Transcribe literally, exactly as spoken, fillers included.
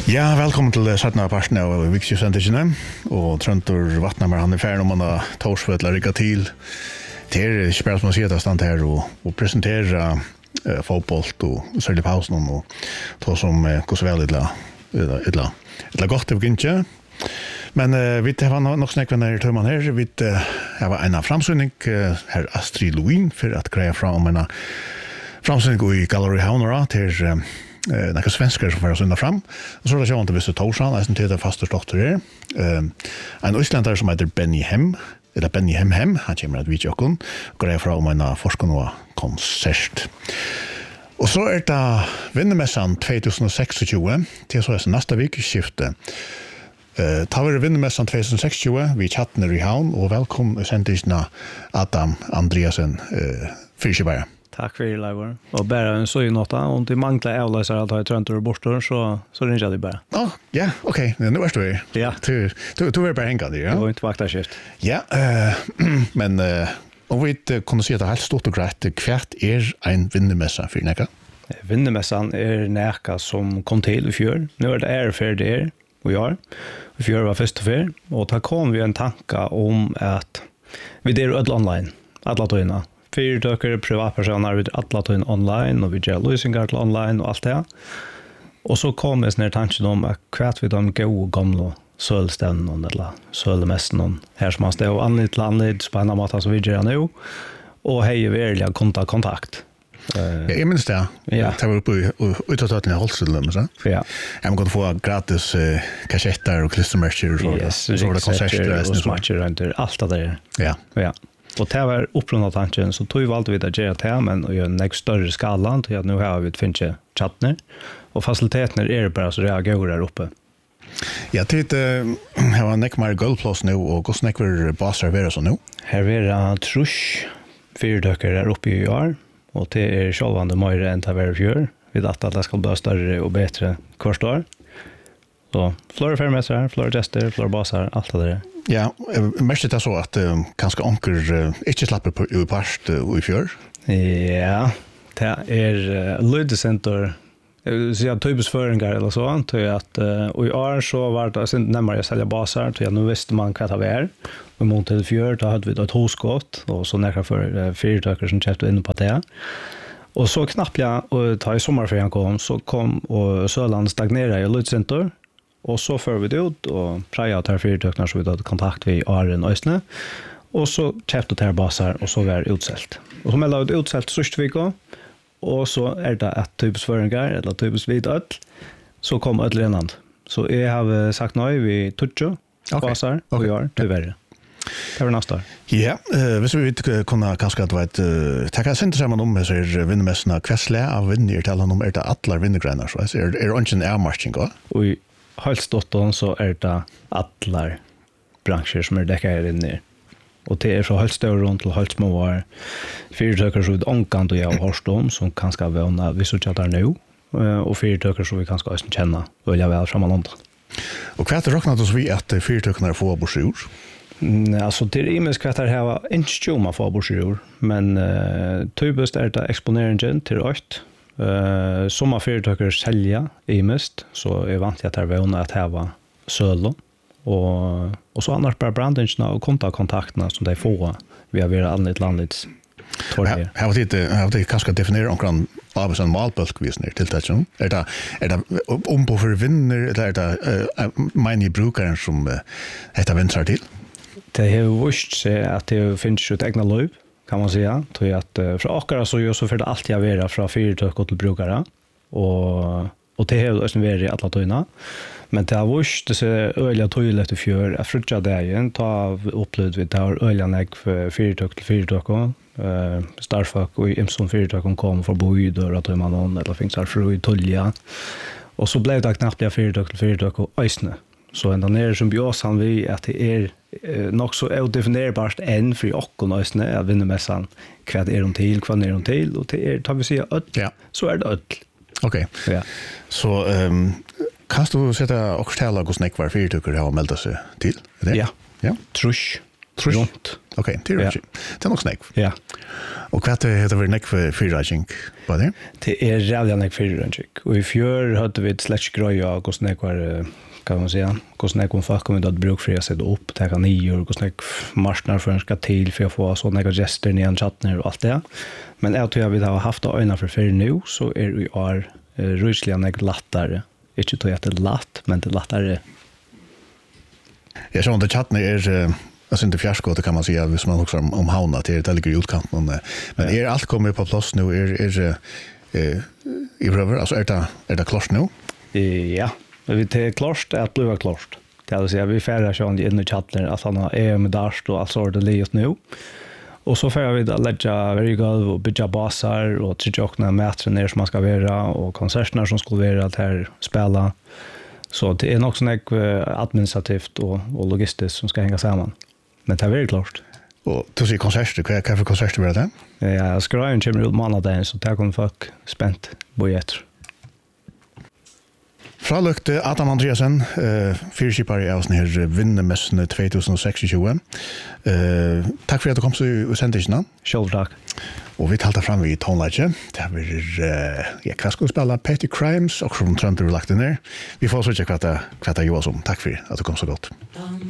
Ja, velkommen til sattna parten av Viksjøsendisene, og Trøntor Vatnammer, han er ferdig om han har torsføtler rikket til til spiller som han sier til stand her og, og presentere uh, fotboll og særlig pausen og ta som uh, går så vel et eller annet godt det begynte. Men uh, vi har nok snakket med denne tømmen her, vi uh, har en framsynning, uh, her Astrid Louin, for at greie fra om en framsynning i Gallery Haunera til uh, Eh, några svenskar som får synda fram. Och så är det ju inte visst Torsan, jag syns det är fast doktor här. Eh, en isländare som heter Benny Hem, eller Benny Hem Hem, han kommer att vidja okon, går jag från en forskning och konsert. Och så är det vinnermässan tjugohundrasextio, till så är det nästa vikskifte. Eh, tar vi vinnermässan tjugohundrasextio, vi chattnar i havn, och välkommen sändingsna Adam Andreasen, eh, Fyrkjebæra. Tack för det, Leivor. Och bara en sån nota, om det manglar avläsare att ha ett Tröntor och bortor, så, så ringer det bara. Ja, oh, ja, okej. Okay. Nu är det ju. Ja. Du, du, du är bara hängande, ja? Det var inte vaktarskift. Ja, uh, men uh, om vi inte kunde se att det är helt stort och grejt, kvärt är en vinnermässa för näka? Vinnermässan är näka som kom till i fjör. Nu är det är för det och jag. I fjör var först och fjör. Och då kom vi en tanke om att vi delar öll online, alla tøyna. Fyrtøkere, privatpersoner, vi drar alla tøyna online, og vi drar løsningar til online og alt det. Og så kom jeg sånn tanken om at kvart vi de gode gamle sølstevnen, eller sølmessen, her som man står anlitt til anlitt, på en måte som vi gjør nå, og hei virkelig konta kontakt. Uh, jeg minns det, ja. Jeg var uppe i utåttøtlen i Holstedlum, så? Ja. Jeg må kunne få gratis uh, kassetter og klistermerker, og så, yes, så var det konserter og smaker rundt, alt av det. Ja. Ja. Och det var upprundat tanken, så tog vi valde vi att göra det, men och göra en nästa större skala, till att nu har vi ett finche chattner, och faciliteterna är bara så reagerar där uppe. Ja, det uh, har en nekmar guldplås nu, och hur snäckver basar vara så nu? Här är det trusch, fyrdökar där uppe i år, och det är självande mer än det var i fjör. Vi vet att det ska bli större och bättre kvart år. Så flera förmästare, flera gäster, flera basar, allt det där. Ja, mest det så att uh, kanske onker uh, inte slapper på i parst uh, i fjör. Ja, det är uh, lydcenter. Jag vill säga typiskt föringar eller så, till att uh, och i år så var det sen närmare att sälja basar, till att nu visste man vad det var. Och mot till fjör då hade vi ett hoskott och så nära för uh, fyrtökare som köpte in på det. Och så knappt jag och ta i sommarferien kom så kom och Söland stagnerade i lydcenter. Och så för vi det ut och praja att här fyrtöknar så vi hade kontakt vid Aren och Östne. Och så köpte det här basar och så var det utsält. Och så meldade vi utsält Systvika. Och så är det ett typiskt föringar eller typiskt vid öll. Så kom öll renand. Så jag har sagt nej vid Tutjo okay. basar och okay. gör tyvärr. Det var nästa år. Ja, uh, hvis vi ikke kunne kanskje at vet, uh, takk jeg sendte sammen om så er vinnermessene kvæsle av vinner til han om er det atler vinnergreiner, så er det ikke en avmarsking også? Og i Halsdotten så er det atler bransjer som er dekket her inne. Og det er fra Halsstøy rundt til Halsmåvar, fyrtøkker som vi ångkant og jeg har hørt om, som kanskje er vunnet hvis vi ikke er nå, og fyrtøkker som vi kanskje også kjenner, og jeg vil frem av London. Og hva er det råknet oss vi at fyrtøkkerne får borsjord? Mm, alltså det är imens kvartar här var inte stjoma för borsjord, men uh, typiskt är det exponeringen till åt. Uh, som företagare sälja imest, så är vant att det är vana att ha sölo och och så annars bara brandingarna och kontaktkontakterna som de får vi har varit annat landets torg. Har vi inte har vi kanske definiera omkring av en malbulk visner till det som är det är det om på för vinner eller är det mina brukaren som heter väntar till. Det har visst sig att det finns ett egna liv, kan man säga. Tror jag att uh, från akkurat så gör så för det alltid jag vara från fyrtök till brukare. Och och det har också varit alla tøyna. Men det har visst det ser öliga tøylet i fjör. Jag fruktar det igen. Ta upplevd vi det har öliga nägg för fyrtök till fyrtök. Uh, Starfuck och Imson fyrtök kom för bojder att man någon eller finns här för i tulja. Och så blev det knappt jag fyrtök till fyrtök och ösne. Så ända ner som bjösan vi att det är eh, nog så odefinierbart än för och nöjsne att vinna mässan kvad är de till kvad är de till och det är tar vi säga öll. Ja. Så är det öll. Okej. Okay. Ja. Så ehm um, kan du sätta och ställa hur snäck var för tycker jag melda sig till? Är det? Ja. Ja. Trusch. Trusch. Okej, okay, det är rätt. Det är nog snäck. Ja. Och vad heter det neck för fyrraging på det? Det är rävliga neck fyrraging. Och i fjör hade vi ett släck gröja och snack var kan man säga. Hur snack om folk kommer att bruk för att sätta upp ta kan nio och snack marsnar för en ska till för att få såna gester ner i chatten och allt det. Men jag tror jag vi har haft ögonen för för nu så är vi är rysliga neck lattare. Inte tror jag att det är latt men det lattare. Jag tror att chatten är alltså inte fjärskåt kan man säga hvis man också om, om hauna till det ligger i utkanten men men är allt kommer på plats nu är är eh i röver alltså är det är det klart nu? Ja, vi det klart att bli klart. Det vill säga vi färrar sjön in i chatten att han är med dart och alltså det ligger nu. Och så får vi att lägga very good och bygga basar och tjocka mätare ner som man ska vara och konserterna som ska vara att här spela. Så det är också något administrativt och, och logistiskt som ska hänga samman. Men det är väldigt klart. Och du säger konserter, vad är det för konserter var det? Ja, skrajen kommer ut månaden så det kommer folk spänt på efter. Fralukte Adam Andreasen, uh, fyrkipare i oss här vinnermässene tjugohundrasextio. Uh, tack för att du kom så i sändningen. Själv tack. Och vi taltar fram i tonlage. Det blir uh, ja, vad ska vi spela? Petty Crimes och som Trump har lagt ner. Vi får så checka vad det vad det gör som. Tack för att du kom så gott.